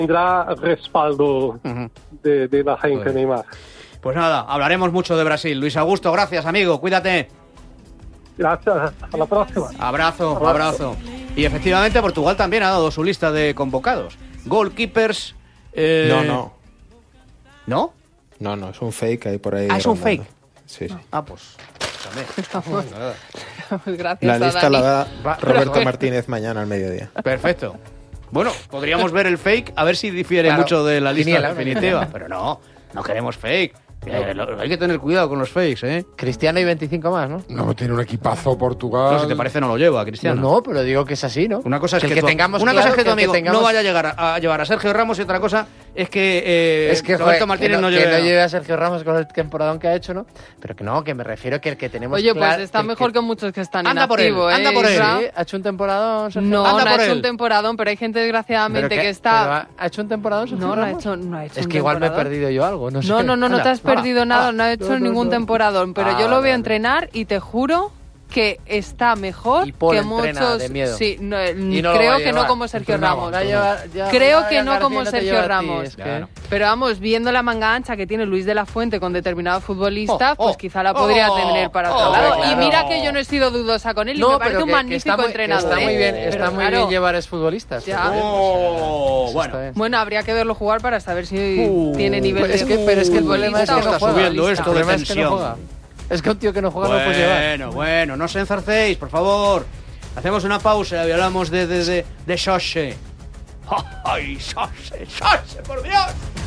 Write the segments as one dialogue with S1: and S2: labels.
S1: tendrá respaldo de la gente, Neymar.
S2: Pues nada, hablaremos mucho de Brasil. Luis Augusto, gracias, amigo, cuídate.
S1: Gracias, hasta la próxima.
S2: Abrazo. Y efectivamente Portugal también ha dado su lista de convocados. Goalkeepers...
S3: No,
S2: ¿No?
S3: es un fake ahí por ahí.
S2: ¿Ah, es un fake?
S3: Sí.
S2: Pues también.
S4: Pues gracias.
S3: La lista la da Roberto
S4: Pero-
S3: Martínez mañana al mediodía.
S2: Perfecto. Bueno, podríamos ver el fake, a ver si difiere mucho de la lista
S5: Quiniela,
S2: definitiva. Pero no queremos fake. Hay que tener cuidado con los fakes, ¿eh?
S5: Cristiano y 25 más, ¿no?
S6: No, tiene un equipazo Portugal.
S2: No, si te parece no lo lleva, Cristiano.
S5: No, pero digo que es así, ¿no?
S2: Una cosa es que,
S5: el que tengamos
S2: una
S5: claro,
S2: cosa es que tu
S5: el que
S2: amigo
S5: tengamos-
S2: no vaya a llevar a Sergio Ramos y otra cosa es que, Roberto Martínez
S5: que
S2: no
S5: no
S2: lleve...
S5: lleve a Sergio Ramos con el temporadón que ha hecho, ¿no? Pero que me refiero que el que tenemos
S4: Oye, pues
S5: claro-
S4: está mejor que muchos que están
S2: Anda por él,
S4: inactivos,
S2: anda por él.
S4: Isra?
S5: Sí, ha hecho un temporadón, Sergio
S4: No,
S5: Ramos.
S4: no ha
S2: por
S4: hecho
S2: él.
S4: un temporadón, pero hay gente desgraciadamente
S5: ¿Pero qué?
S4: que está...
S5: ¿Pero ha hecho un temporadón, Sergio
S4: No, no ha
S5: Ramos?
S4: hecho
S5: Es
S4: un
S5: que igual me he
S4: temporadón.
S5: perdido yo algo, no sé.
S4: No te has perdido nada, no ha hecho ningún
S5: no.
S4: temporadón, pero yo lo
S5: vale,
S4: veo
S5: vale.
S4: entrenar y te juro que está mejor
S5: Y Paul
S4: que
S5: entrena
S4: muchos.
S5: de miedo.
S4: Sí, no,
S5: Y no lo va
S4: creo
S5: a
S4: que no
S5: llevar.
S4: como Sergio
S6: Entrenaba,
S4: Ramos. Creo que no como Sergio Ramos.
S5: Claro.
S4: Pero vamos, viendo la manga ancha que tiene Luis de la Fuente con determinados futbolistas, pues quizá la podría tener para otro lado.
S5: claro.
S4: Y mira que yo no he sido dudosa con él y me parece
S5: pero
S4: un
S5: que
S4: magnífico
S5: está muy,
S4: entrenador.
S5: Está muy bien,
S4: Pero
S5: está muy
S4: claro,
S5: bien llevar exfutbolistas.
S4: Ya.
S5: Eso
S2: Bueno.
S5: está bien.
S4: Bueno, habría que verlo jugar para saber si tiene nivel
S5: Pues es
S4: de
S5: que- pero es que el problema es que
S4: futbolista
S5: no
S4: o
S5: juega.
S2: subiendo
S4: futbolista.
S2: esto de
S5: El problema es que no
S2: tensión.
S5: juega. Es que un tío que no juega no lo puedes llevar.
S2: Bueno, no os enzarcéis, por favor. Hacemos una pausa y hablamos de Soshe. ¡Ay, Soshe, por Dios!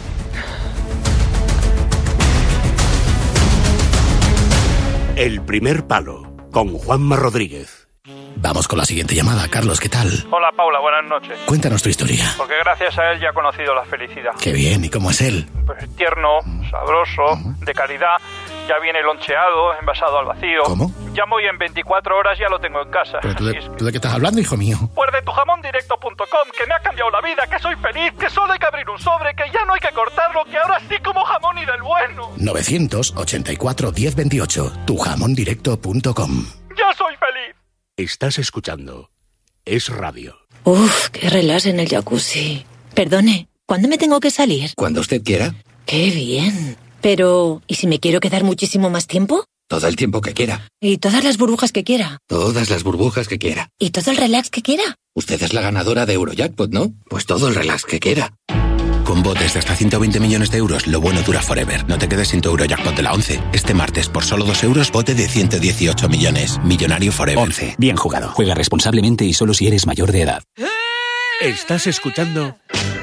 S7: El primer palo, con Juanma Rodríguez.
S8: Vamos con la siguiente llamada. Carlos, ¿qué tal?
S9: Hola Paula, buenas noches.
S8: Cuéntanos tu historia.
S9: Porque gracias a él ya he conocido la felicidad.
S8: Qué bien, ¿y cómo es él?
S9: Pues tierno, sabroso, de calidad. Ya viene loncheado, envasado al vacío.
S8: ¿Cómo?
S9: Llamo y en 24 horas ya lo tengo en casa.
S8: ¿Pero
S9: Así es.
S8: tú de qué estás hablando, hijo mío?
S9: Pues de tujamondirecto.com, que me ha cambiado la vida, que soy feliz, que solo hay que abrir un sobre, que ya no hay que cortarlo, que ahora sí como jamón y del bueno.
S8: 984 1028, tujamondirecto.com.
S9: ¡Ya soy feliz!
S7: Estás escuchando Es Radio.
S10: Uf, qué relax en el jacuzzi. Perdone, ¿cuándo me tengo que salir?
S8: Cuando usted quiera,
S10: ¡Qué bien! Pero, ¿y si me quiero quedar muchísimo más tiempo?
S8: todo el tiempo que quiera,
S10: ¿Y todas las burbujas que quiera?
S8: todas las burbujas que quiera.
S10: ¿Y todo el relax que quiera?
S8: Usted es la ganadora de Eurojackpot, ¿no? Pues todo el relax que quiera. Con botes de hasta 120 millones de euros, lo bueno dura forever. No te quedes sin tu Eurojackpot de la 11. Este martes, por solo 2 euros, bote de 118 millones. Millonario forever.
S11: 11. Bien jugado. Juega responsablemente y solo si eres mayor de edad.
S7: Estás escuchando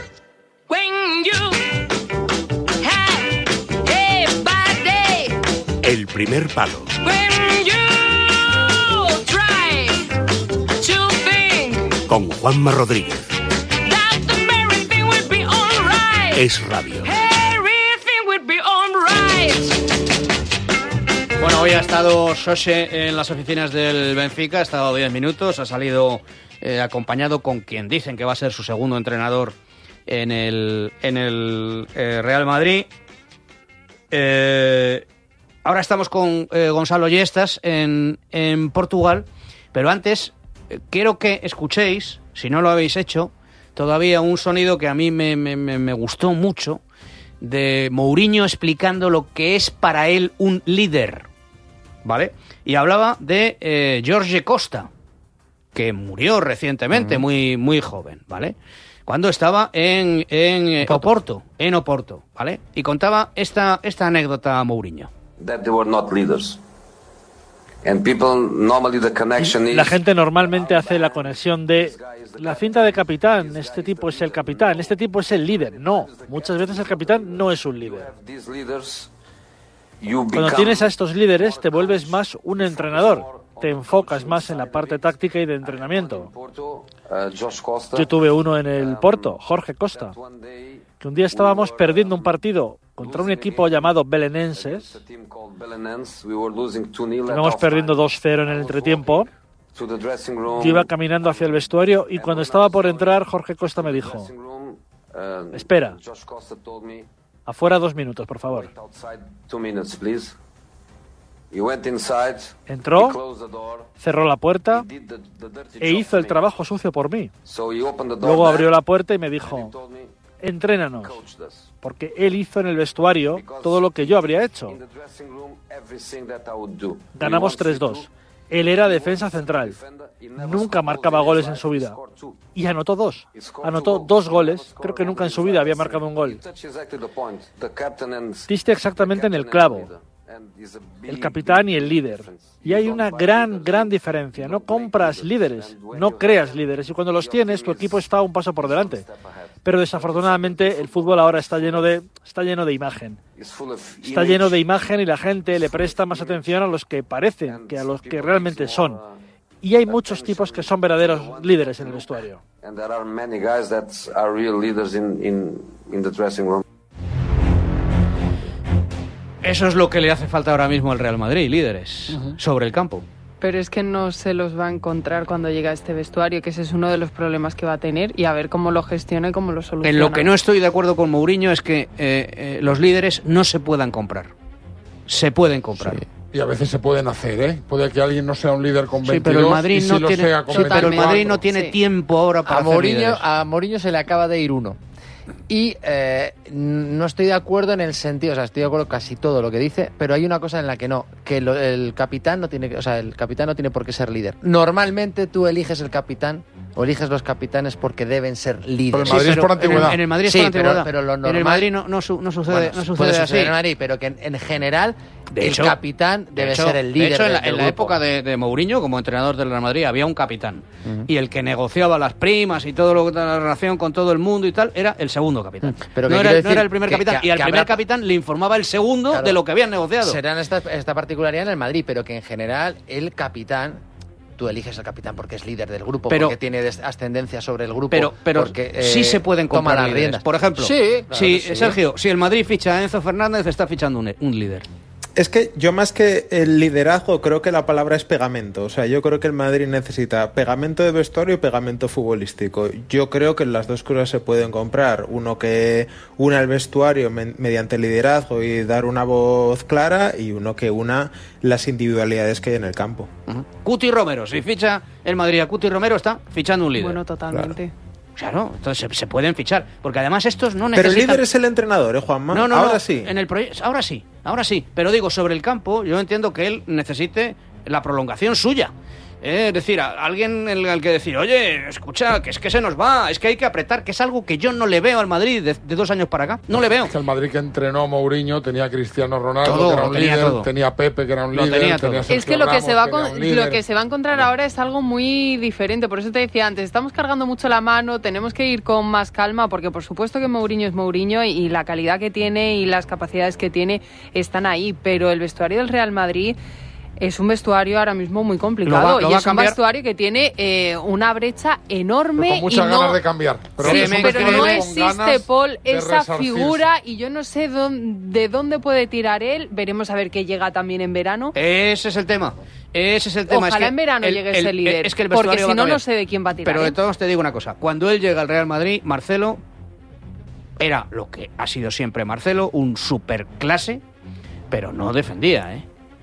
S7: El primer palo. Con Juanma Rodríguez. Es Radio.
S2: Bueno, hoy ha estado Soshe en las oficinas del Benfica, ha estado 10 minutos, ha salido acompañado con quien dicen que va a ser su segundo entrenador en el Real Madrid. Ahora estamos con Gonzalo Yestas en Portugal, pero antes quiero que escuchéis, si no lo habéis hecho, todavía un sonido que a mí me gustó mucho, de Mourinho explicando lo que es para él un líder, ¿vale? Y hablaba de Jorge Costa, que murió recientemente, muy joven, ¿vale? Cuando estaba en Oporto, ¿vale? Y contaba esta anécdota Mourinho.
S12: That they were not leaders. And people normally the connection is
S13: La gente normalmente hace la conexión de la cinta de capitán, este tipo es el capitán, este tipo es el líder. No, muchas veces el capitán no es un líder.
S12: these leaders you
S13: Cuando
S12: become
S13: tienes a estos líderes te vuelves más un entrenador, te enfocas más en la parte táctica y de entrenamiento.
S12: Josh Costa.
S13: Yo tuve uno en el Porto, Jorge Costa, que un día estábamos perdiendo un partido contra un equipo llamado Belenenses.
S12: team called Belenenses. We were losing 2-0 at
S13: Íbamos
S12: halftime.
S13: perdiendo 2-0 en el entretiempo.
S12: To the dressing room.
S13: Yo iba caminando hacia el vestuario y cuando estaba por entrar, Jorge Costa me dijo: espera,
S12: Josh Costa told me,
S13: afuera 2 minutos, por favor.
S12: outside 2 minutes, please. He went inside.
S13: Entró,
S12: He closed the door.
S13: cerró la puerta
S12: Did the dirty
S13: e
S12: job
S13: hizo el
S12: for me.
S13: trabajo sucio por mí.
S12: So he opened the door
S13: Luego
S12: back,
S13: abrió la puerta y me
S12: and he
S13: dijo:
S12: told me,
S13: entrénanos, porque él hizo en el vestuario todo lo que yo habría hecho. Ganamos 3-2. Él era defensa central. Nunca marcaba goles en su vida. Y anotó 2. Anotó 2 goles. Creo que nunca en su vida había marcado un gol. Diste exactamente en el clavo. El capitán y el líder. Y hay una gran diferencia. No compras líderes, no creas líderes. Y cuando los tienes, tu equipo está un paso por delante. Pero desafortunadamente el fútbol ahora está lleno de imagen. Está lleno de imagen y la gente le presta más atención a los que parecen que a los que realmente son. Y hay muchos tipos que son verdaderos líderes en el vestuario.
S2: Eso es lo que le hace falta ahora mismo al Real Madrid, líderes sobre el campo.
S4: Pero es que no se los va a encontrar cuando llegue a este vestuario, que ese es uno de los problemas que va a tener, y a ver cómo lo gestiona y cómo lo soluciona.
S2: En lo que no estoy de acuerdo con Mourinho es que los líderes no se puedan comprar. Se pueden comprar.
S6: Sí. Y a veces se pueden hacer, ¿eh? Puede que alguien no sea un líder con 22
S2: pero el Madrid
S6: y
S2: no
S6: sí
S2: tiene,
S6: lo sea con 24.
S2: Pero el Madrid no tiene tiempo ahora para hacer líderes.
S5: A Mourinho se le acaba de ir uno. Y no estoy de acuerdo en el sentido, o sea, estoy de acuerdo casi todo lo que dice, pero hay una cosa en la que no, que el capitán no tiene, o sea, el capitán no tiene por qué ser líder. Normalmente tú eliges el capitán o eliges los capitanes porque deben ser líderes.
S6: Pero el Madrid es por antigüedad.
S2: En el Madrid es por antigüedad.
S5: Pero lo normal,
S2: en el Madrid no sucede, no sucede así.
S5: En el Madrid, pero que en general
S2: de hecho,
S5: el capitán debe ser el líder.
S2: De hecho, en la
S5: grupo.
S2: época de Mourinho, como entrenador del Real Madrid, había un capitán. Y el que negociaba las primas y todo lo que la relación con todo el mundo y tal, era el segundo capitán.
S5: Pero
S2: no era el primer capitán. Y al primer capitán le informaba el segundo de lo que habían negociado.
S5: Será esta particularidad en el Madrid, pero que en general el capitán, tú eliges al capitán porque es líder del grupo, porque tiene ascendencia sobre el grupo.
S2: Pero porque, sí se pueden comprar
S5: las
S2: líderes.
S5: riendas.
S2: Por ejemplo,
S5: sí.
S2: Sergio, si el Madrid ficha a Enzo Fernández, está fichando un líder.
S3: Es que yo más que el liderazgo creo que la palabra es pegamento. O sea, yo creo que el Madrid necesita pegamento de vestuario y pegamento futbolístico. Yo creo que las dos cosas se pueden comprar. Uno que una el vestuario mediante el liderazgo y dar una voz clara, y uno que una las individualidades que hay en el campo.
S2: Cuti Romero, si ficha el Madrid a Cuti Romero, está fichando un líder.
S4: Bueno, totalmente.
S2: Claro, entonces se pueden fichar, porque además estos no necesitan...
S3: Pero el líder es el entrenador, Juanma.
S2: No,
S3: ahora sí.
S2: En el ahora sí, pero digo, sobre el campo, yo entiendo que él necesite la prolongación suya. Es decir, a alguien al que decir, oye, escucha, que es que se nos va, es que hay que apretar, que es algo que yo no le veo al Madrid de 2 años para acá. No le veo.
S6: Es que el Madrid que entrenó a Mourinho tenía a Cristiano Ronaldo, que era un líder, tenía a Pepe, que era un líder, tenía a Sergio
S4: Es que lo que
S6: Ramos,
S4: se va a encontrar ahora es algo muy diferente. Por eso te decía antes, estamos cargando mucho la mano, tenemos que ir con más calma, porque por supuesto que Mourinho es Mourinho y la calidad que tiene y las capacidades que tiene están ahí, pero el vestuario del Real Madrid es un vestuario ahora mismo muy complicado y es un vestuario que tiene una brecha enorme.
S6: Pero con muchas ganas de cambiar.
S4: Pero no existe, Paul, esa figura, y yo no sé de dónde puede tirar él. Veremos a ver qué llega también en verano.
S2: Ese es el tema.
S4: Ojalá es que en verano llegue ese líder,
S2: es que el
S4: porque si no sé de quién va a tirar.
S2: Pero de todos te digo una cosa. Cuando él llega al Real Madrid, Marcelo era lo que ha sido siempre Marcelo, un superclase, pero no defendía,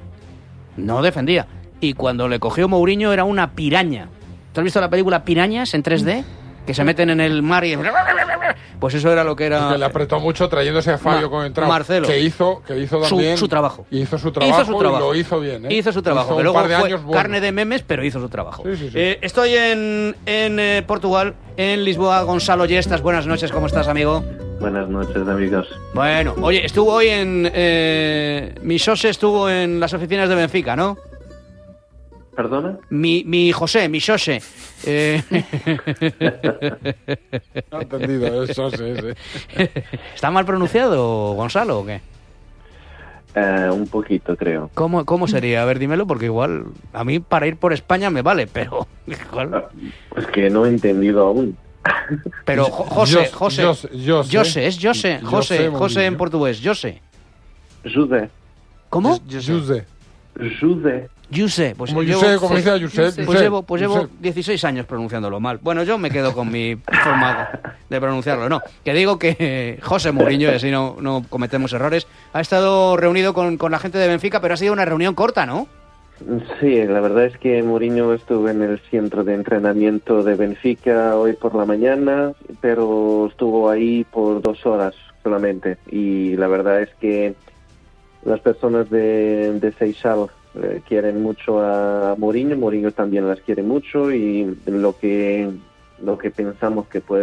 S2: No defendía. Y cuando le cogió Mourinho era una piraña. ¿Tú has visto la película Pirañas en 3D? Que se meten en el mar y... Pues eso era lo que era...
S6: Porque le apretó mucho trayéndose a Fabio con entrada.
S2: Marcelo.
S6: Que hizo también...
S2: Su trabajo.
S6: Hizo su trabajo y lo hizo bien,
S2: Hizo su trabajo. Que luego fue carne de memes, pero hizo su trabajo.
S6: Sí.
S2: Estoy en Portugal, en Lisboa. Gonzalo Yestas, buenas noches. ¿Cómo estás, amigo?
S14: Buenas noches, amigos.
S2: Bueno, oye, estuvo hoy en... mi Xose estuvo en las oficinas de Benfica, ¿no?
S14: ¿Perdona?
S2: Mi José, mi Xose.
S6: No he entendido, es Xose.
S2: ¿Está mal pronunciado, Gonzalo, o qué?
S14: Un poquito, creo.
S2: ¿Cómo sería? A ver, dímelo, porque igual a mí para ir por España me vale, pero...
S14: Pues que no he entendido aún.
S2: Pero José, es José en portugués, José.
S14: José.
S2: ¿Cómo?
S14: José.
S2: Pues
S6: como llevo 16
S2: años pronunciándolo mal. Bueno, yo me quedo con mi forma de pronunciarlo. No, que digo que José Mourinho, y así no cometemos errores, ha estado reunido con la gente de Benfica, pero ha sido una reunión corta, ¿no?
S14: Sí, la verdad es que Mourinho estuvo en el centro de entrenamiento de Benfica hoy por la mañana, pero estuvo ahí por 2 horas solamente. Y la verdad es que las personas de Seixal quieren mucho a Mourinho, Mourinho también las quiere mucho, y lo que pensamos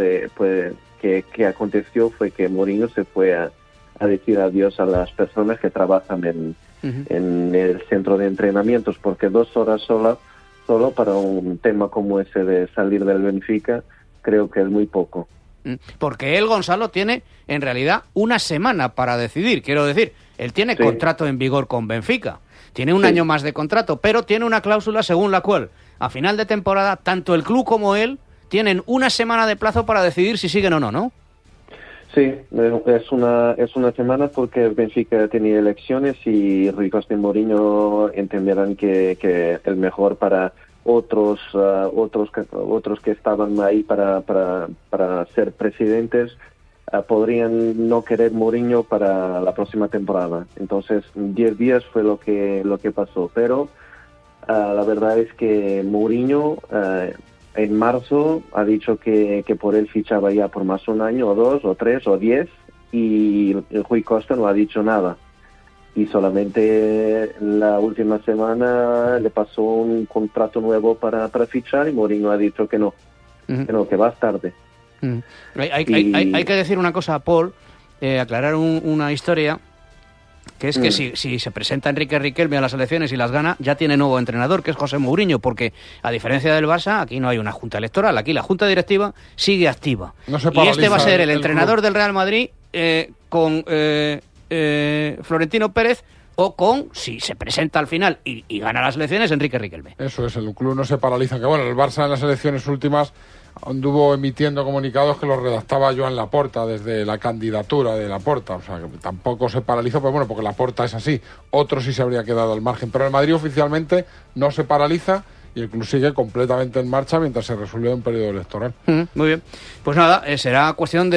S14: que aconteció fue que Mourinho se fue a decir adiós a las personas que trabajan en el centro de entrenamientos, porque 2 horas solo para un tema como ese de salir del Benfica creo que es muy poco.
S2: Porque él, Gonzalo, tiene en realidad una semana para decidir. Quiero decir, él tiene contrato en vigor con Benfica, tiene un año más de contrato, pero tiene una cláusula según la cual a final de temporada tanto el club como él tienen una semana de plazo para decidir si siguen o no, ¿no?
S14: Sí, es una semana porque Benfica tenía elecciones y Rui Costa y Mourinho entenderán que el mejor para otros que estaban ahí para ser presidentes podrían no querer Mourinho para la próxima temporada. Entonces 10 días fue lo que pasó, pero la verdad es que Mourinho en marzo ha dicho que por él fichaba ya por más 1 año, o 2, o 3, o 10, y Rui Costa no ha dicho nada. Y solamente la última semana le pasó un contrato nuevo para fichar, y Mourinho ha dicho que no, que va tarde.
S2: Hay que decir una cosa, Paul, aclarar una historia, que es que si se presenta Enrique Riquelme a las elecciones y las gana, ya tiene nuevo entrenador, que es José Mourinho, porque a diferencia del Barça, aquí no hay una junta electoral, aquí la junta directiva sigue activa. Y este va a ser el entrenador del Real Madrid con Florentino Pérez, o con, si se presenta al final y gana las elecciones, Enrique Riquelme.
S6: Eso es, el club no se paraliza. Que bueno, el Barça en las elecciones últimas anduvo emitiendo comunicados que los redactaba Joan Laporta desde la candidatura de Laporta, o sea que tampoco se paralizó, pero bueno, porque Laporta es así, otro sí se habría quedado al margen, pero el Madrid oficialmente no se paraliza y el club sigue completamente en marcha mientras se resuelve un periodo electoral.
S2: Muy bien, pues nada, será cuestión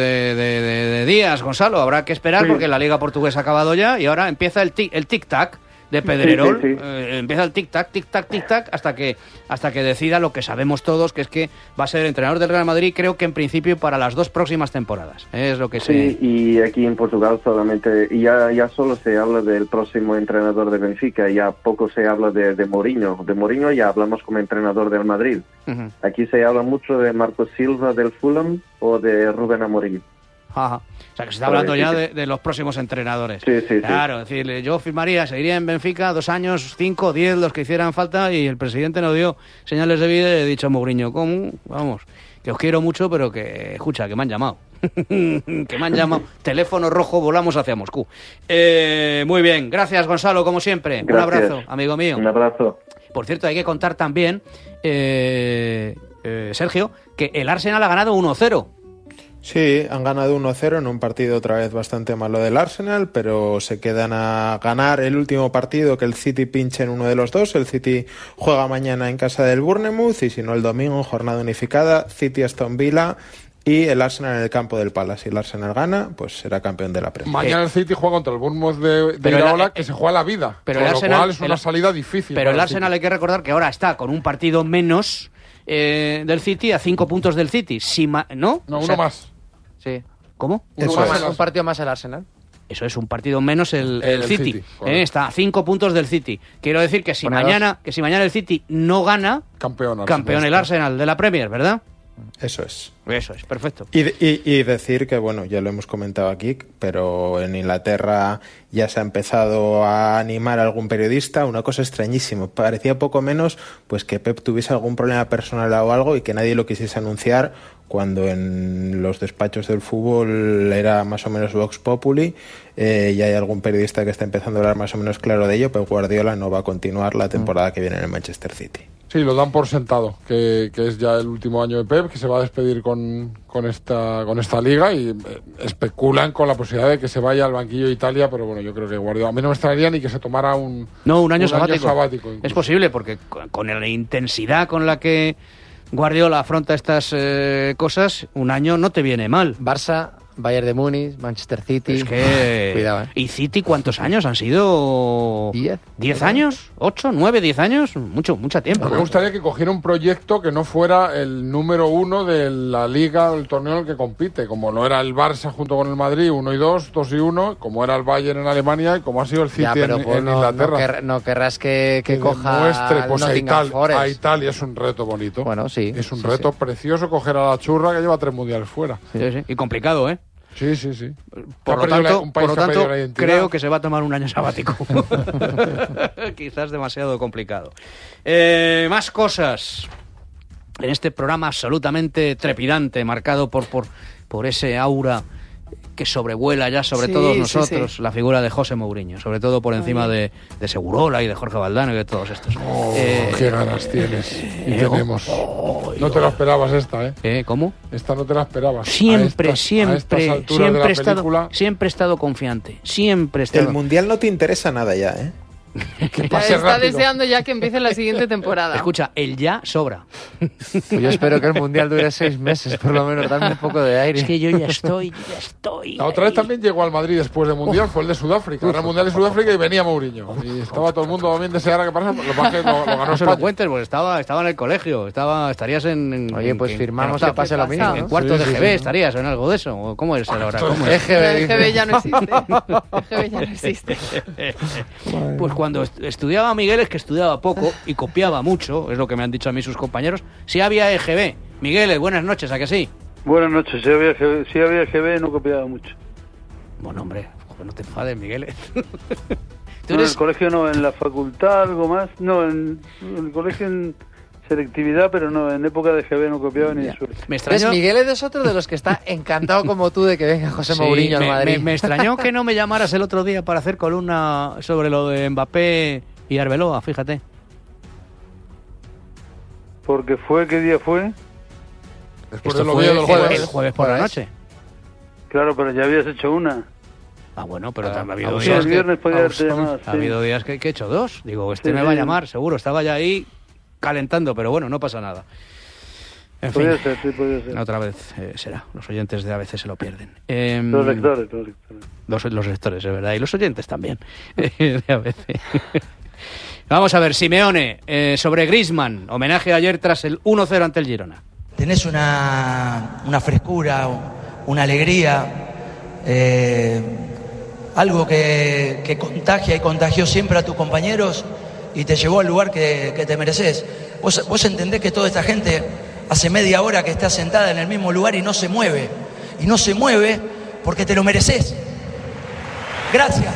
S2: de días, Gonzalo, habrá que esperar porque la Liga Portuguesa ha acabado ya y ahora empieza el tic-tac de Pedrerol, empieza el tic-tac, hasta que decida lo que sabemos todos, que es que va a ser el entrenador del Real Madrid, creo que en principio para las 2 próximas temporadas. Es lo que sé.
S14: Y aquí en Portugal solamente, ya solo se habla del próximo entrenador de Benfica, ya poco se habla de Mourinho. De Mourinho ya hablamos como entrenador del Madrid. Aquí se habla mucho de Marco Silva del Fulham o de Rubén Amorim.
S2: Ajá. O sea, que se está hablando ya de los próximos entrenadores. Claro, es decir, yo firmaría, seguiría en Benfica 2 años, 5, 10, los que hicieran falta, y el presidente nos dio señales de vida y he dicho a Mourinho, ¿cómo? Vamos, que os quiero mucho, pero que, escucha, que me han llamado. Que me han llamado. Teléfono rojo, volamos hacia Moscú. Muy bien, gracias Gonzalo, como siempre.
S14: Gracias.
S2: Un abrazo, amigo mío.
S14: Un abrazo.
S2: Por cierto, hay que contar también, Sergio, que el Arsenal ha ganado 1-0.
S3: Sí, han ganado 1-0 en un partido otra vez bastante malo del Arsenal, pero se quedan a ganar el último partido, que el City pinche en uno de los dos. El City juega mañana en casa del Bournemouth y si no el domingo en jornada unificada, City-Aston Villa y el Arsenal en el campo del Palace. Si el Arsenal gana, pues será campeón de la Premier.
S6: Mañana el City juega contra el Bournemouth de Iraola, que se juega la vida, pero con lo cual es una salida difícil.
S2: Pero el Arsenal hay que recordar que ahora está con un partido menos del City, a 5 puntos del City. ¿No?
S6: No, uno más.
S2: Sí. ¿Cómo?
S5: Un partido más el Arsenal.
S2: Eso es, un partido menos el City. Está a 5 puntos del City. Quiero decir que si mañana el City no gana, campeón el Arsenal de la Premier, ¿verdad?
S3: Eso es,
S2: perfecto.
S3: Y decir que, bueno, ya lo hemos comentado aquí, pero en Inglaterra ya se ha empezado a animar a algún periodista, una cosa extrañísima. Parecía poco menos pues que Pep tuviese algún problema personal o algo y que nadie lo quisiese anunciar, cuando en los despachos del fútbol era más o menos Vox Populi, y hay algún periodista que está empezando a hablar más o menos claro de ello. Pep Guardiola no va a continuar la temporada que viene en el Manchester City.
S6: Sí, lo dan por sentado, que es ya el último año de Pep, que se va a despedir con esta liga, y especulan con la posibilidad de que se vaya al banquillo de Italia, pero bueno, yo creo que Guardiola, a mí no me extrañaría ni que se tomara un año sabático. Es
S2: posible, porque con la intensidad con la que Guardiola afronta estas cosas, un año no te viene mal.
S5: Barça Bayern de Múnich, Manchester City.
S2: Es que...
S5: Cuidado,
S2: ¿Y City cuántos años han sido?
S5: 10.
S2: ¿10 años? ¿8, 9, 10 años? Mucho tiempo.
S6: Me gustaría que cogiera un proyecto que no fuera el número 1 de la liga o el torneo en el que compite, como lo era el Barça junto con el Madrid, 1 y 2, 2 y 1, como era el Bayern en Alemania y como ha sido el City en Inglaterra.
S5: No querrás que coja
S6: demuestre, pues
S5: a
S6: Italia es un reto bonito.
S5: Bueno, sí.
S6: Es un reto precioso coger a la churra que lleva 3 mundiales fuera.
S2: Sí. Y complicado, ¿eh?
S6: Sí.
S2: Por lo tanto, creo que se va a tomar un año sabático. Quizás demasiado complicado. Más cosas en este programa absolutamente trepidante, marcado por ese aura que sobrevuela ya sobre todos nosotros, la figura de José Mourinho, sobre todo por encima de Segurola y de Jorge Valdano y de todos estos.
S6: Qué ganas tienes y tenemos. No te la esperabas esta, ¿eh?
S2: ¿Cómo?
S6: Esta no te la esperabas.
S2: Siempre he estado confiante.
S3: El Mundial no te interesa nada ya, ¿eh?
S6: Que pase
S4: está
S6: rápido.
S4: Deseando ya que empiece la siguiente temporada.
S2: Escucha, el ya sobra.
S5: Pues yo espero que el Mundial dure 6 meses, por lo menos, darme un poco de aire.
S2: Es que yo ya estoy.
S6: La otra vez también llegó al Madrid después del Mundial, fue el de Sudáfrica. Era el Mundial de Sudáfrica y venía Mourinho. Y estaba todo el mundo bien deseando que pasara, lo más que lo ganó
S2: No se
S6: España.
S2: lo cuentes, porque estaba en el colegio. Estarías en...
S5: Oye, pues firmamos que pase lo mismo, ¿no?
S2: En cuarto de GB estarías, o en algo de eso. ¿O ¿cómo es ahora? ¿Cómo es?
S4: EGB ya no existe.
S2: Pues cuando estudiaba Miguel, es que estudiaba poco y copiaba mucho, es lo que me han dicho a mí sus compañeros. Sí había EGB. Miguel, buenas noches, ¿a que sí?
S15: Buenas noches, sí había EGB, no copiaba mucho.
S2: Bueno, hombre, no te enfades, Miguel.
S15: En el colegio no, en la facultad algo más. No, en el colegio en selectividad, pero no, en época de EGB no copiaba ni de suerte.
S2: Me extrañó...
S5: Miguel es otro de los que está encantado como tú de que venga José Mourinho al Madrid.
S2: Me extrañó que no me llamaras el otro día para hacer columna sobre lo de Mbappé y Arbeloa, fíjate.
S15: Porque ¿qué día fue?
S6: Después
S2: Esto
S6: de lo
S2: fue
S6: del jueves.
S2: el jueves por la noche.
S15: Claro, pero ya habías hecho una.
S2: Ah, bueno, pero ha habido
S15: Sí,
S2: días
S15: el viernes podía haberte llamado.
S2: ha habido días que he hecho 2. Digo, me va a llamar, seguro. Estaba ya ahí calentando, pero bueno, no pasa nada. En fin,
S15: podía ser.
S2: otra vez será. Los oyentes de ABC se lo pierden.
S15: Los lectores.
S2: Los lectores, es verdad. Y los oyentes también de ABC. Vamos a ver, Simeone, sobre Griezmann. Homenaje ayer tras el 1-0 ante el Girona.
S16: Tenés una frescura, una alegría, algo que contagia y contagió siempre a tus compañeros y te llevó al lugar que te mereces. Vos entendés que toda esta gente hace media hora que está sentada en el mismo lugar y no se mueve. Y no se mueve porque te lo mereces. Gracias.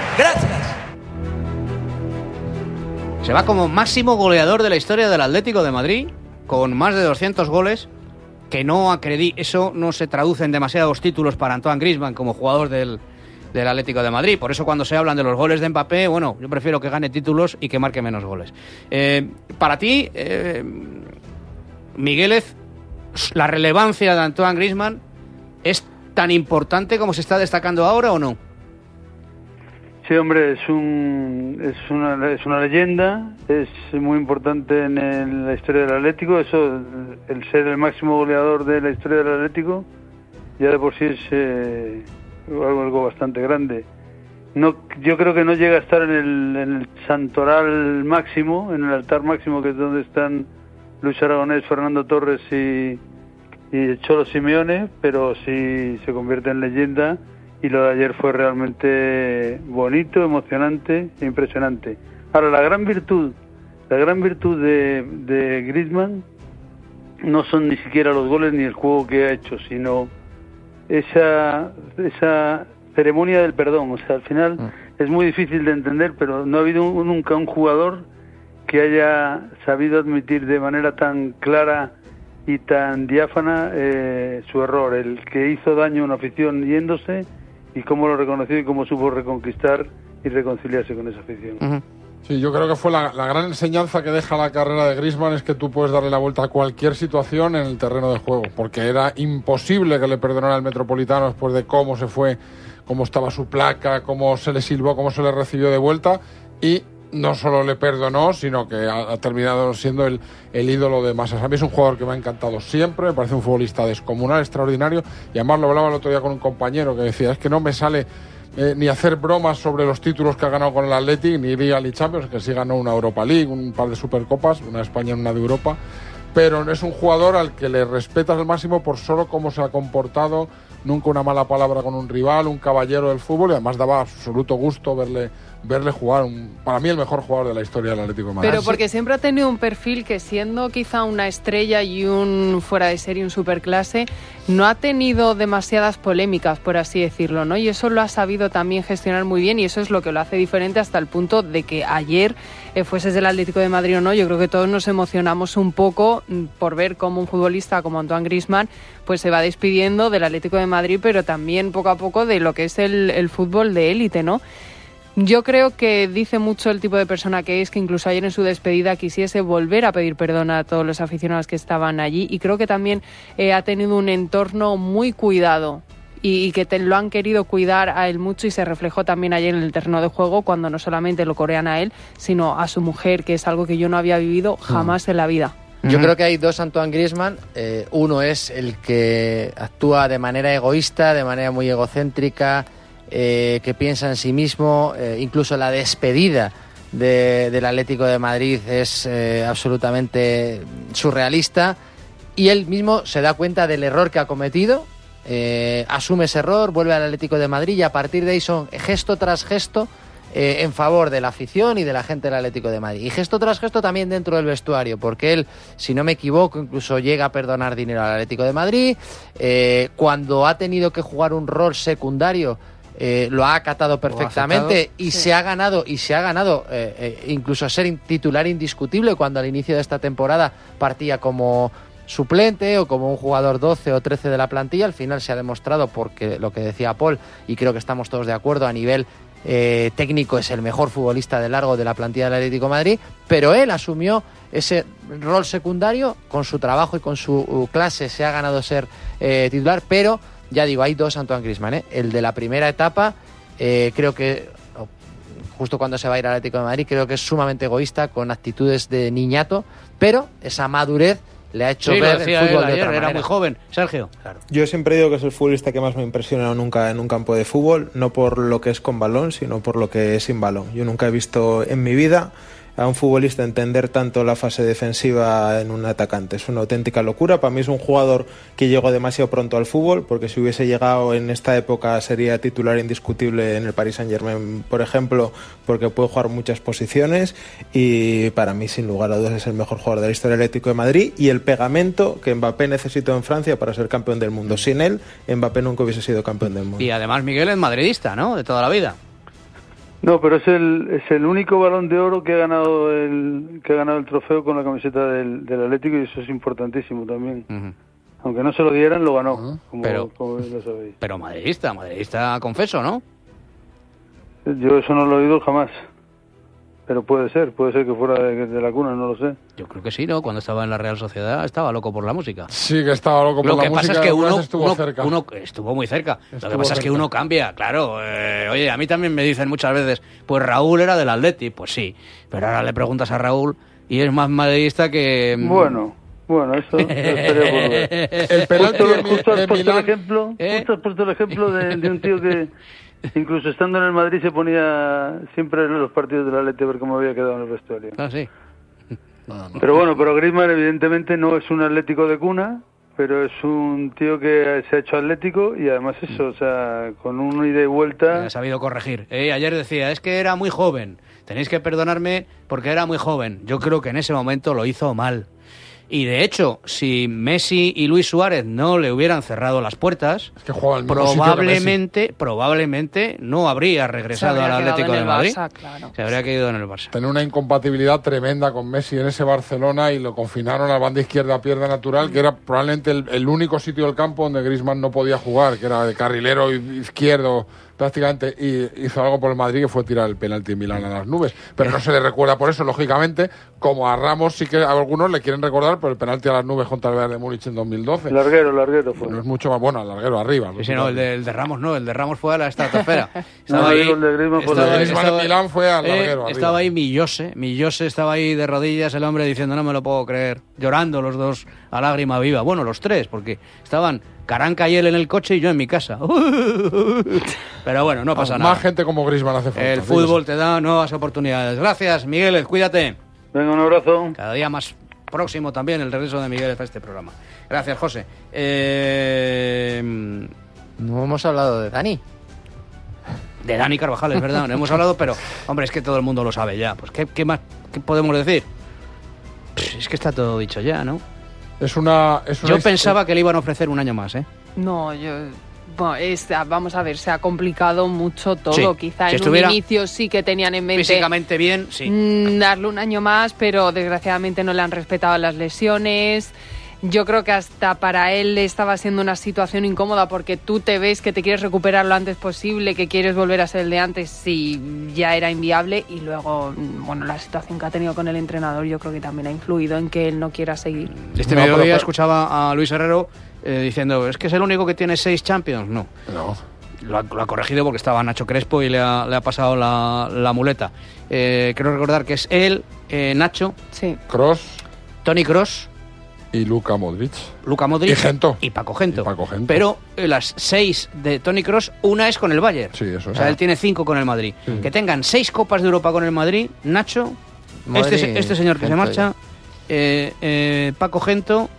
S2: Se va como máximo goleador de la historia del Atlético de Madrid, con más de 200 goles, que eso no se traduce en demasiados títulos para Antoine Griezmann como jugador del Atlético de Madrid. Por eso cuando se hablan de los goles de Mbappé, bueno, yo prefiero que gane títulos y que marque menos goles. Para ti, Miguelez, ¿la relevancia de Antoine Griezmann es tan importante como se está destacando ahora o no?
S15: Sí, hombre, es una leyenda, es muy importante en la historia del Atlético. Eso, el ser el máximo goleador de la historia del Atlético, ya de por sí es algo bastante grande. Yo creo que no llega a estar en el santoral máximo, en el altar máximo, que es donde están Luis Aragonés, Fernando Torres y Cholo Simeone, pero sí se convierte en leyenda. Y lo de ayer fue realmente bonito, emocionante e impresionante. Ahora, la gran virtud de Griezmann no son ni siquiera los goles ni el juego que ha hecho, sino esa ceremonia del perdón. O sea, al final es muy difícil de entender, pero no ha habido nunca un jugador que haya sabido admitir de manera tan clara y tan diáfana su error, el que hizo daño a una afición yéndose, y cómo lo reconoció y cómo supo reconquistar y reconciliarse con esa afición.
S2: Uh-huh.
S6: Sí, yo creo que fue la gran enseñanza que deja la carrera de Griezmann, es que tú puedes darle la vuelta a cualquier situación en el terreno de juego, porque era imposible que le perdonara el Metropolitano después de cómo se fue, cómo estaba su placa, cómo se le silbó, cómo se le recibió de vuelta, y no solo le perdonó, sino que ha terminado siendo el ídolo de masas. A mí es un jugador que me ha encantado siempre, me parece un futbolista descomunal, extraordinario, y además lo hablaba el otro día con un compañero que decía, es que no me sale ni hacer bromas sobre los títulos que ha ganado con el Athletic, ni Liga ni Champions, que sí ganó una Europa League, un par de Supercopas, una de España y una de Europa, pero es un jugador al que le respetas al máximo por solo cómo se ha comportado, nunca una mala palabra con un rival, un caballero del fútbol, y además daba absoluto gusto verle jugar, para mí el mejor jugador de la historia del Atlético de Madrid.
S4: Pero porque siempre ha tenido un perfil que, siendo quizá una estrella y un fuera de serie, un superclase, no ha tenido demasiadas polémicas, por así decirlo, ¿no? Y eso lo ha sabido también gestionar muy bien, y eso es lo que lo hace diferente, hasta el punto de que ayer, fueses del Atlético de Madrid o no, yo creo que todos nos emocionamos un poco por ver cómo un futbolista como Antoine Griezmann pues se va despidiendo del Atlético de Madrid, pero también poco a poco de lo que es el fútbol de élite, ¿no? Yo creo que dice mucho el tipo de persona que es, que incluso ayer en su despedida quisiese volver a pedir perdón a todos los aficionados que estaban allí, y creo que también ha tenido un entorno muy cuidado y que lo han querido cuidar a él mucho, y se reflejó también ayer en el terreno de juego, cuando no solamente lo corean a él, sino a su mujer, que es algo que yo no había vivido jamás en la vida.
S5: Yo creo que hay dos Antoine Griezmann. Uno es el que actúa de manera egoísta, de manera muy egocéntrica, que piensa en sí mismo. Incluso la despedida del Atlético de Madrid es absolutamente surrealista, y él mismo se da cuenta del error que ha cometido, asume ese error, vuelve al Atlético de Madrid, y a partir de ahí son gesto tras gesto en favor de la afición y de la gente del Atlético de Madrid, y gesto tras gesto también dentro del vestuario, porque él, si no me equivoco, incluso llega a perdonar dinero al Atlético de Madrid. Cuando ha tenido que jugar un rol secundario, lo ha acatado perfectamente, y se ha ganado incluso a ser titular indiscutible, cuando al inicio de esta temporada partía como suplente o como un jugador 12 o 13 de la plantilla. Al final se ha demostrado, porque lo que decía Paul, y creo que estamos todos de acuerdo, a nivel técnico es el mejor futbolista de largo de la plantilla del Atlético de Madrid, pero él asumió ese rol secundario con su trabajo y con su clase, se ha ganado ser titular. Pero ya digo, hay dos Antoine Griezmann, el de la primera etapa, creo que justo cuando se va a ir al Atlético de Madrid, creo que es sumamente egoísta, con actitudes de niñato, pero esa madurez le ha hecho ver el fútbol de otra manera.
S2: Era muy joven, Sergio.
S5: Claro.
S3: Yo siempre digo que es el futbolista que más me ha impresionado nunca en un campo de fútbol, no por lo que es con balón, sino por lo que es sin balón. Yo nunca he visto en mi vida a un futbolista entender tanto la fase defensiva en un atacante. Es una auténtica locura. Para mí es un jugador que llegó demasiado pronto al fútbol, porque si hubiese llegado en esta época sería titular indiscutible en el Paris Saint-Germain, por ejemplo, porque puede jugar muchas posiciones, y para mí, sin lugar a dudas, es el mejor jugador de la historia del Atlético de Madrid, y el pegamento que Mbappé necesitó en Francia para ser campeón del mundo. Sin él, Mbappé nunca hubiese sido campeón del mundo.
S2: Y además Miguel es madridista, ¿no? De toda la vida.
S15: No, pero es el único Balón de Oro que ha ganado el trofeo con la camiseta del Atlético, y eso es importantísimo también. Aunque no se lo dieran, lo ganó, como lo sabéis.
S2: Pero madridista, confeso, ¿no?
S15: Yo eso no lo he oído jamás. Pero puede ser que fuera de la cuna, no lo sé.
S2: Yo creo que sí, ¿no? Cuando estaba en la Real Sociedad estaba loco por la música.
S6: Sí, que estaba loco por la música.
S2: Lo que pasa es que uno
S6: estuvo
S2: muy cerca. Lo que pasa es que uno cambia, claro. Oye, a mí también me dicen muchas veces, pues Raúl era del Atleti. Pues sí, pero ahora le preguntas a Raúl y es más madridista que...
S15: Bueno, eso estaría por ver.
S6: El penalti
S15: justo has puesto el ejemplo de un tío que... Incluso estando en el Madrid se ponía siempre en los partidos del Atleti a ver cómo había quedado en el vestuario.
S2: Ah, sí.
S15: Pero Griezmann evidentemente no es un atlético de cuna, pero es un tío que se ha hecho atlético, y además eso, o sea, con un ida y vuelta...
S2: Ha sabido corregir. Ayer decía, es que era muy joven, tenéis que perdonarme porque era muy joven. Yo creo que en ese momento lo hizo mal. Y de hecho, si Messi y Luis Suárez no le hubieran cerrado las puertas,
S6: es que
S2: probablemente no habría regresado al Atlético de Madrid.
S4: Barça, claro.
S2: Se habría quedado en el Barça.
S6: Tenía una incompatibilidad tremenda con Messi en ese Barcelona, y lo confinaron a la banda izquierda a pierna natural, que era probablemente el único sitio del campo donde Griezmann no podía jugar, que era de carrilero izquierdo, prácticamente hizo algo por el Madrid, que fue tirar el penalti en Milán a las nubes. Pero no se le recuerda por eso, lógicamente, como a Ramos sí que a algunos le quieren recordar por el penalti a las nubes contra el Bayern de Múnich en 2012.
S15: Larguero fue.
S6: No es mucho más bueno, larguero arriba.
S2: Sí, no, el de Ramos no, el de Ramos fue a la estratosfera.
S15: Estaba ahí, el de Griezmann
S6: en Milán fue al larguero arriba.
S2: Estaba ahí Millose estaba ahí de rodillas, el hombre diciendo no me lo puedo creer, llorando los dos a lágrima viva. Bueno, los tres, porque estaban Caranca y él en el coche y yo en mi casa. Pero bueno, no pasa nada.
S6: Más gente como Griezmann hace falta.
S2: El fútbol te da nuevas oportunidades. Gracias, Miguel, cuídate.
S15: Venga, un abrazo.
S2: Cada día más próximo también el regreso de Miguel a este programa. Gracias, José.
S5: No hemos hablado de Dani.
S2: De Dani Carvajal, es verdad, no hemos hablado, pero, hombre, es que todo el mundo lo sabe ya. Pues, ¿qué más qué podemos decir? Es que está todo dicho ya, ¿no? Yo pensaba que le iban a ofrecer un año más, ¿eh?
S4: No, vamos a ver, se ha complicado mucho todo.
S2: Sí,
S4: quizá
S2: si
S4: en un inicio sí que tenían en mente
S2: físicamente bien, sí,
S4: darle un año más, pero desgraciadamente no le han respetado las lesiones. Yo creo que hasta para él estaba siendo una situación incómoda, porque tú te ves que te quieres recuperar lo antes posible, que quieres volver a ser el de antes, y ya era inviable. Y luego, bueno, la situación que ha tenido con el entrenador yo creo que también ha influido en que él no quiera seguir.
S2: Mediodía escuchaba a Luis Herrero diciendo, es que es el único que tiene 6 Champions. No. Lo ha corregido porque estaba Nacho Crespo y le ha pasado la muleta. Quiero recordar que es él, Nacho,
S6: Kroos,
S2: Toni Kroos
S6: y Luka Modric
S2: y Gento y Paco Gento. Pero las 6 de Toni Kroos, una es con el Bayern.
S6: Sí, eso es.
S2: O sea, él tiene 5 con el Madrid. Sí. Que tengan 6 Copas de Europa con el Madrid, Nacho, este señor que Gento se marcha, Paco Gento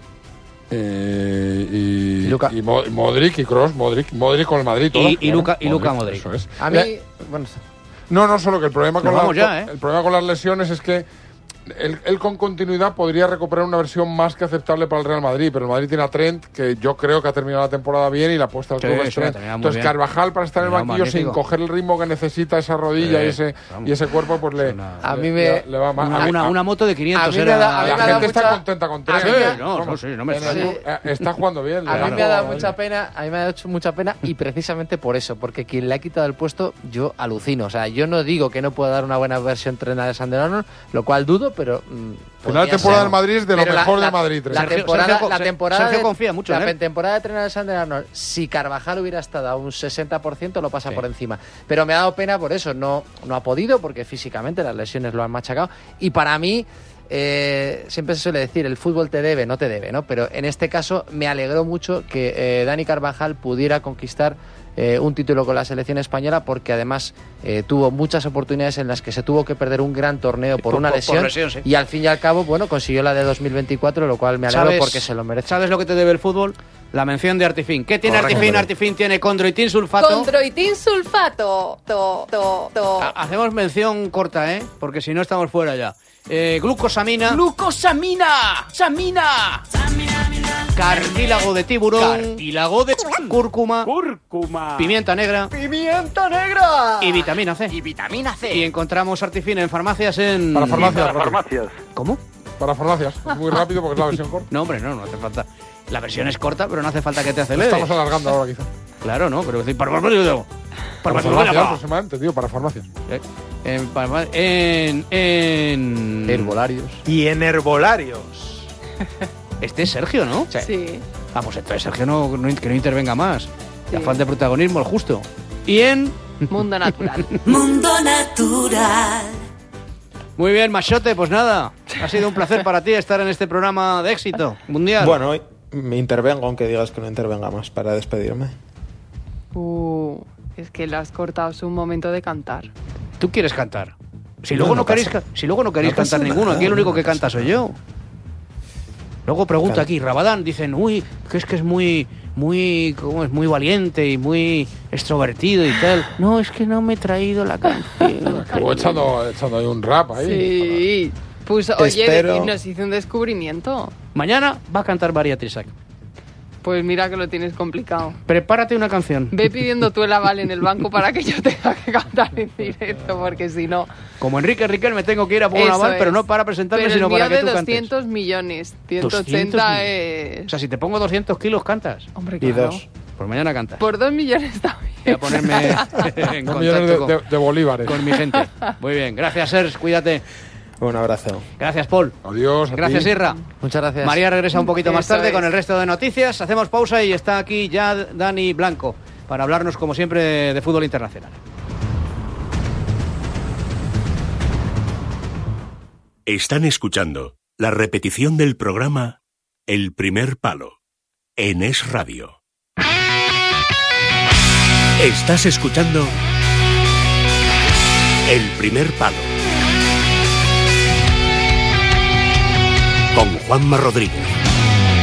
S6: y Modric y Kroos, Modric con el Madrid todo.
S2: Y Luka Modric.
S6: Eso es.
S5: A mí, bueno,
S6: no solo que el problema con las lesiones es que él con continuidad podría recuperar una versión más que aceptable para el Real Madrid, pero el Madrid tiene a Trent, que yo creo que ha terminado la temporada bien, y la apuesta al club es Trent. Entonces Carvajal, para estar en el banquillo sin coger el ritmo que necesita esa rodilla y ese cuerpo, pues le va mal.
S2: Una moto de 500
S6: la gente está contenta con Trent. Está jugando bien.
S5: A mí me ha dado mucha pena, mucha pena, y precisamente por eso, porque quien le ha quitado el puesto, yo alucino. O sea, yo no digo que no pueda dar una buena versión Trent a Alexander Arnold, lo cual dudo, pero
S6: final de temporada del Madrid es de lo mejor del Madrid.
S2: Sergio confía mucho en él.
S5: La temporada de tren Alexander Arnold, si Carvajal hubiera estado a un 60%, lo pasa por encima. Pero me ha dado pena por eso, no ha podido, porque físicamente las lesiones lo han machacado. Y para mí, siempre se suele decir, el fútbol te debe, no te debe, ¿no? Pero en este caso me alegró mucho que Dani Carvajal pudiera conquistar un título con la selección española, porque además tuvo muchas oportunidades en las que se tuvo que perder un gran torneo por una lesión,
S2: sí.
S5: Y al fin y al cabo, bueno, consiguió la de 2024, lo cual me alegro porque se lo merece.
S2: ¿Sabes lo que te debe el fútbol? La mención de Artifin. ¿Qué tiene Artifin? Artifin tiene condroitin sulfato.
S4: Condroitin sulfato.
S2: Hacemos mención corta, porque si no estamos fuera ya. Glucosamina. ¡Samina! Cartílago de tiburón. Cartílago de cúrcuma. Pimienta negra. Y vitamina C. Y encontramos Artifin en farmacias
S6: Para farmacias.
S2: ¿Cómo?
S6: Para farmacias. Es muy rápido porque es la versión corta.
S2: No, hombre, no hace falta. La versión es corta, pero no hace falta que te aceleres.
S6: Estamos alargando ahora, quizá.
S2: Claro, no, pero para
S6: farmacias, aproximadamente, tío, para farmacias.
S2: En
S5: herbolarios.
S3: Y en herbolarios.
S2: Este es Sergio, ¿no?
S4: Sí.
S2: Vamos, entonces Sergio que no intervenga más. Sí. La falta de protagonismo, el justo. Y en
S4: Mundo Natural.
S10: Mundo Natural.
S2: Muy bien, Machote, pues nada. Ha sido un placer para ti estar en este programa de éxito mundial.
S3: Bueno, hoy me intervengo, aunque digas que no intervenga más, para despedirme.
S4: Es que le has cortado un momento de cantar.
S2: ¿Tú quieres cantar? Si luego no queréis cantar ninguno, aquí el único que canta soy yo. Luego pregunta aquí, Rabadán, dicen, que es muy valiente y muy extrovertido y tal. No, es que no me he traído la canción.
S6: Acabó echando ahí un rap ahí.
S4: Sí. Pues oye, nos hizo un descubrimiento.
S2: Mañana va a cantar María Trisac.
S4: Pues mira que lo tienes complicado.
S2: Prepárate una canción.
S4: Ve pidiendo tú el aval en el banco para que yo tenga que cantar en directo, porque si no...
S2: Como Enrique Riquelme tengo que ir a poner un aval, pero no para presentarme, sino para que tú cantes.
S4: Pero el mío de 200 millones, 180 es...
S2: O sea, si te pongo 200 kilos, cantas.
S4: Hombre, claro.
S3: Y 2.
S2: Pues mañana cantas.
S4: Por 2 millones también.
S2: Voy a ponerme en contacto
S6: de bolívares.
S2: Con mi gente. Muy bien, gracias, Serge, cuídate.
S3: Un abrazo.
S2: Gracias, Paul.
S6: Adiós.
S2: Gracias, Irra.
S5: Muchas gracias.
S2: María regresa un poquito más tarde con el resto de noticias. Hacemos pausa y está aquí ya Dani Blanco para hablarnos, como siempre, de fútbol internacional.
S7: Están escuchando la repetición del programa El Primer Palo en Es Radio. Estás escuchando El Primer Palo con Juanma Rodríguez.